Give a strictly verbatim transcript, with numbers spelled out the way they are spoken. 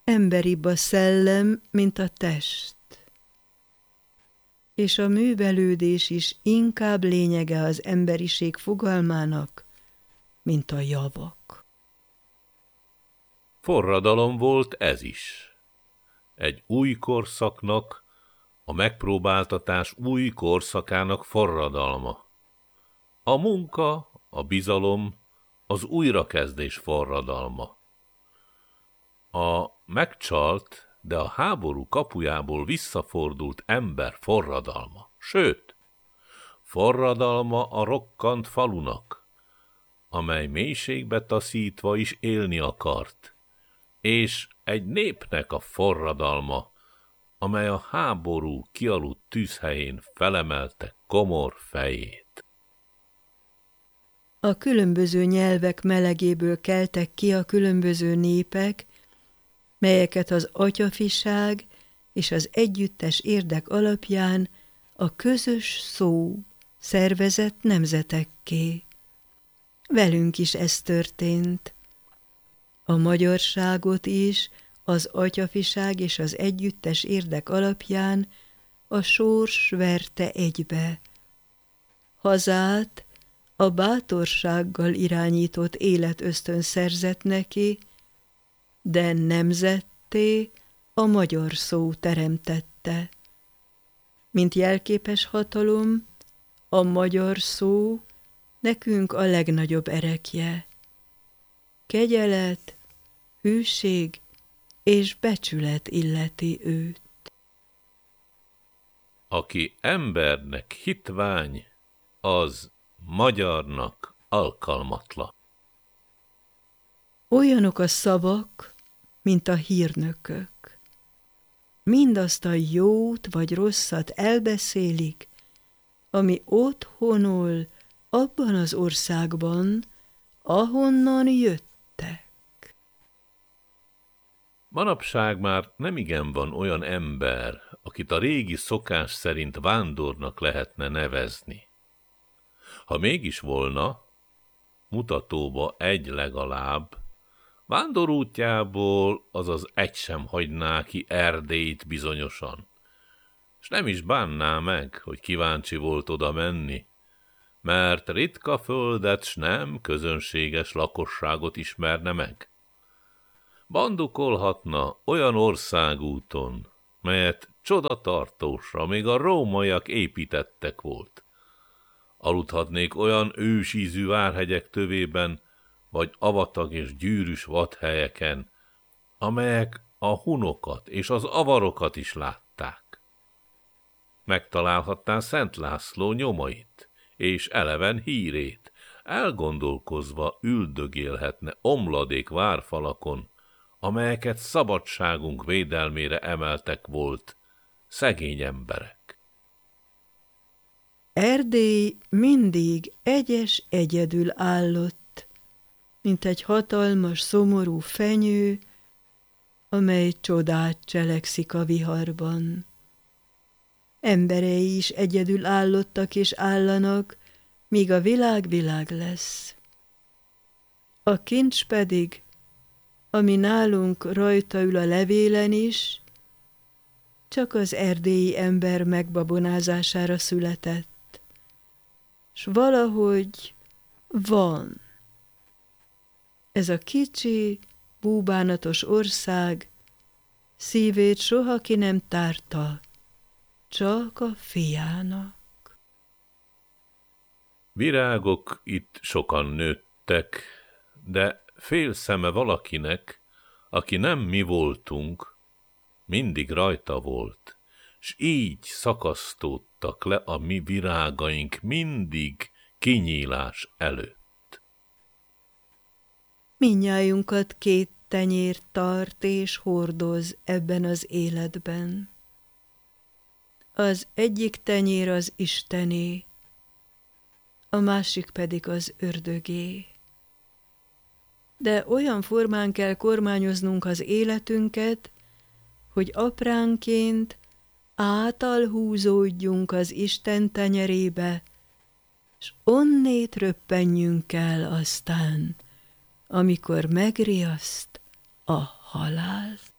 emberibb a szellem, mint a test, és a művelődés is inkább lényege az emberiség fogalmának, mint a javak. Forradalom volt ez is. Egy új korszaknak, a megpróbáltatás új korszakának forradalma. A munka, a bizalom, az újrakezdés forradalma. A megcsalt, de a háború kapujából visszafordult ember forradalma. Sőt, forradalma a rokkant falunak, amely mélységbe taszítva is élni akart, és egy népnek a forradalma, amely a háború kialudt tűzhelyén felemelte komor fejét. A különböző nyelvek melegéből keltek ki a különböző népek, melyeket az atyafiság és az együttes érdek alapján a közös szó szervezett nemzetekké. Velünk is ez történt. A magyarságot is az atyafiság és az együttes érdek alapján a sors verte egybe. Hazát a bátorsággal irányított életösztön szerzett neki, de nemzetté a magyar szó teremtette. Mint jelképes hatalom, a magyar szó nekünk a legnagyobb erekje. Kegyelet, hűség és becsület illeti őt. Aki embernek hitvány, az magyarnak alkalmatlan. Olyanok a szavak, mint a hírnökök. Mindazt a jót vagy rosszat elbeszélik, ami otthonol abban az országban, ahonnan jöttek. Manapság már nemigen van olyan ember, akit a régi szokás szerint vándornak lehetne nevezni. Ha mégis volna, mutatóba egy legalább, vándorútjából azaz egy sem hagyná ki Erdélyt bizonyosan, s nem is bánná meg, hogy kíváncsi volt oda menni, mert ritka földet s nem közönséges lakosságot ismerne meg. Bandukolhatna olyan országúton, melyet csodatartósra még a rómaiak építettek volt. Aludhatnék olyan ősízű várhegyek tövében, vagy avatag és gyűrűs vadhelyeken, amelyek a hunokat és az avarokat is látták. Megtalálhatná Szent László nyomait, és eleven hírét, elgondolkozva üldögélhetne omladék várfalakon, amelyeket szabadságunk védelmére emeltek volt szegény emberek. Erdély mindig egyes egyedül állott, mint egy hatalmas, szomorú fenyő, amely csodát cselekszik a viharban. Emberei is egyedül állottak és állanak, míg a világ világ lesz. A kincs pedig, ami nálunk rajta ül a levélen is, csak az erdélyi ember megbabonázására született, s valahogy van. Ez a kicsi, búbánatos ország szívét soha ki nem tárta, csak a fiának. Virágok itt sokan nőttek, de fél szeme valakinek, aki nem mi voltunk, mindig rajta volt, s így szakasztódtak le a mi virágaink mindig kinyílás előtt. Mindnyájunkat két tenyér tart és hordoz ebben az életben. Az egyik tenyér az Istené, a másik pedig az ördögé. De olyan formán kell kormányoznunk az életünket, hogy apránként átalhúzódjunk az Isten tenyerébe, s onnét röppenjünk el aztán, amikor megriaszt a halál.